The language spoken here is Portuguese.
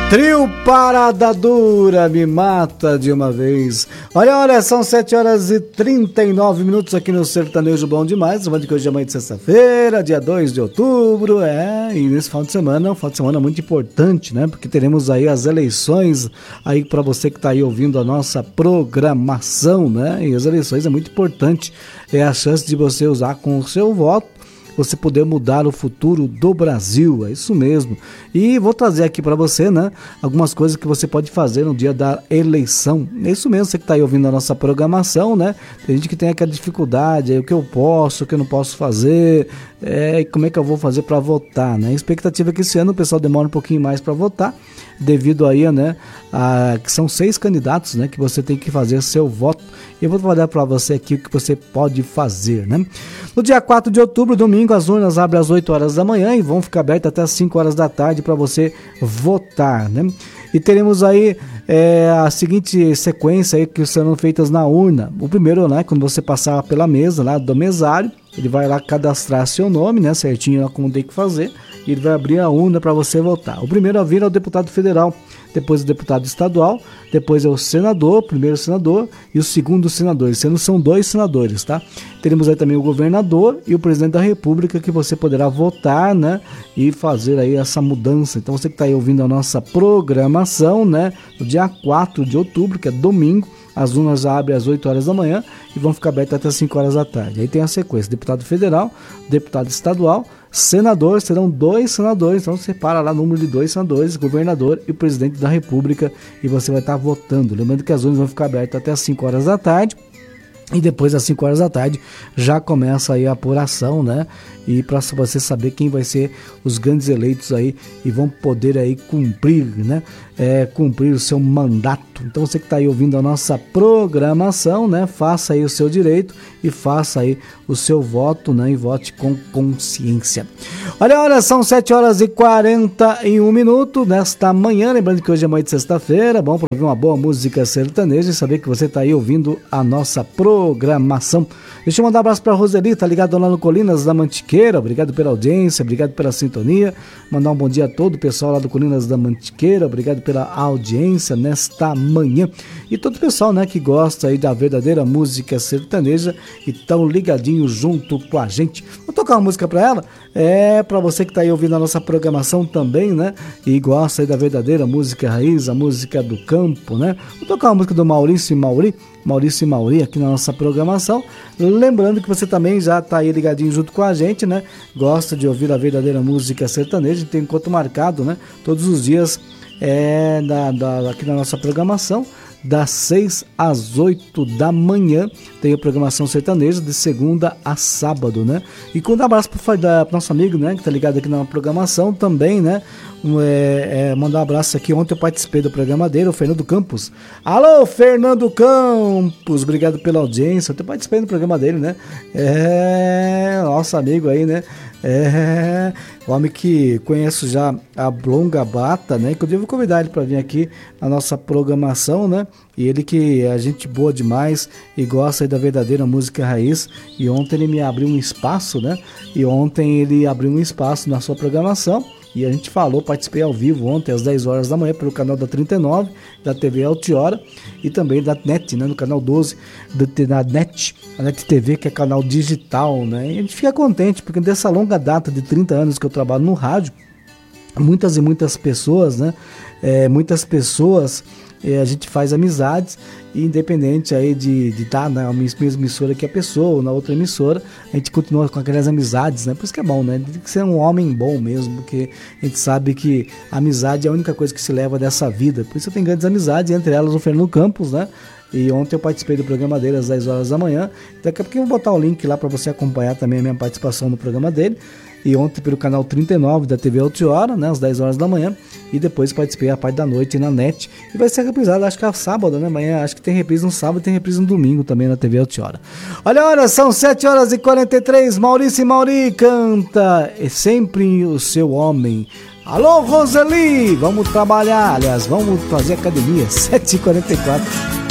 Trio Parada Dura, me mata de uma vez. Olha, são 7h39 aqui no Sertanejo Bom Demais. Lembrando que hoje é manhã de sexta-feira, dia 2 de outubro. E nesse final de semana é um final de semana muito importante, né? Porque teremos aí as eleições aí para você que tá aí ouvindo a nossa programação, né? E as eleições é muito importante. É a chance de você usar com o seu voto você poder mudar o futuro do Brasil, é isso mesmo. E vou trazer aqui para você, né, algumas coisas que você pode fazer no dia da eleição. É isso mesmo, você que está aí ouvindo a nossa programação, né? Tem gente que tem aquela dificuldade, o que eu posso, o que eu não posso fazer, e como é que eu vou fazer para votar, né? A expectativa é que esse ano o pessoal demora um pouquinho mais para votar, devido aí, né, que são 6 candidatos, né, que você tem que fazer seu voto. E eu vou falar para você aqui o que você pode fazer, né? No dia 4 de outubro, domingo, as urnas abrem às 8 horas da manhã e vão ficar abertas até às 5 horas da tarde para você votar, né? E teremos aí a seguinte sequência aí que serão feitas na urna. O primeiro, né, quando você passar pela mesa lá do mesário, ele vai lá cadastrar seu nome, né, certinho lá como tem que fazer, e ele vai abrir a urna para você votar. O primeiro a vir é o deputado federal, depois o deputado estadual, depois é o senador, o primeiro senador e o segundo senador, sendo são 2 senadores, tá? Teremos aí também o governador e o presidente da república que você poderá votar, né, e fazer aí essa mudança. Então você que está aí ouvindo a nossa programação, né, no dia 4 de outubro, que é domingo, as urnas abrem às 8 horas da manhã e vão ficar abertas até às 5 horas da tarde. Aí tem a sequência, deputado federal, deputado estadual, senador, serão 2 senadores, então separa lá o número de 2 senadores, governador e o presidente da república, e você vai estar votando. Lembrando que as urnas vão ficar abertas até às 5 horas da tarde. E depois das 5 horas da tarde já começa aí a apuração, né? E para você saber quem vai ser os grandes eleitos aí e vão poder aí cumprir, né? Cumprir o seu mandato. Então você que está aí ouvindo a nossa programação, né? Faça aí o seu direito e faça aí o seu voto, né? E vote com consciência. Olha, são 7h41 nesta manhã. Lembrando que hoje é manhã de sexta-feira. Bom para ouvir uma boa música sertaneja e saber que você está aí ouvindo a nossa programação. Deixa eu mandar um abraço para a Roseli, tá ligado lá no Colinas da Mantiqueira. Obrigado pela audiência, obrigado pela sintonia. Mandar um bom dia a todo o pessoal lá do Colinas da Mantiqueira. Obrigado pela audiência nesta manhã. E todo o pessoal, né, que gosta aí da verdadeira música sertaneja e tão ligadinho junto com a gente. Vou tocar uma música para ela. Para você que tá aí ouvindo a nossa programação também, né, e gosta aí da verdadeira música raiz, a música do campo, né. Vou tocar uma música do Maurício e Mauri aqui na nossa programação. Lembrando que você também já está aí ligadinho junto com a gente, né? Gosta de ouvir a verdadeira música sertaneja. Tem encontro marcado, né? Todos os dias aqui na nossa programação, das 6 às 8 da manhã, tem a programação sertaneja de segunda a sábado, né? E com um abraço para nosso amigo, né, que tá ligado aqui na programação também, né? Mandar um abraço aqui. Ontem eu participei do programa dele, o Fernando Campos. Alô, Fernando Campos, obrigado pela audiência. Eu participei do programa dele, né? Nosso amigo aí, né? Homem que conheço já a longa data, né? Que eu devo convidar ele para vir aqui na nossa programação, né? E ele que é gente boa demais e gosta aí da verdadeira música raiz. E ontem ele me abriu um espaço, né? E ontem ele abriu um espaço na sua programação. E a gente participei ao vivo ontem às 10 horas da manhã pelo canal da 39, da TV Altiora e também da NET, né, no canal 12 da NET, a NET TV, que é canal digital, né? E a gente fica contente porque dessa longa data de 30 anos que eu trabalho no rádio, muitas e muitas pessoas, né? A gente faz amizades, e independente aí de estar na mesma emissora que a pessoa ou na outra emissora, a gente continua com aquelas amizades, né? Por isso que é bom, né? Tem que ser um homem bom mesmo, porque a gente sabe que a amizade é a única coisa que se leva dessa vida. Por isso eu tenho grandes amizades, entre elas o Fernando Campos, né? E ontem eu participei do programa dele às 10 horas da manhã. Daqui a pouquinho eu vou botar o link lá para você acompanhar também a minha participação no programa dele. E ontem pelo canal 39 da TV Altiora, né, às 10 horas da manhã. E depois participei a parte da noite na NET. E vai ser reprisado, acho que é sábado, né? Amanhã acho que tem reprise no sábado e tem reprise no domingo também na TV Altiora. Olha, são 7h43. Maurício e Mauri canta É Sempre o Seu Homem. Alô, Roseli! Vamos trabalhar, aliás, vamos fazer academia. 7h44.